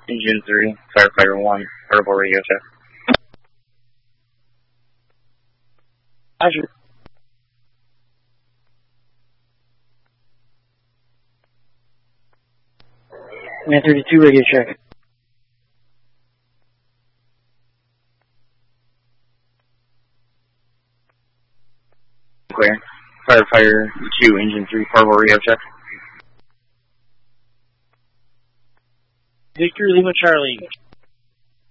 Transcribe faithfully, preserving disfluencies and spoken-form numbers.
Engine three, Firefighter one, portable radio check. Roger. nine thirty-two, radio check. Clear. Firefighter two, Engine three, portable radio check. Victor Lima Charlie.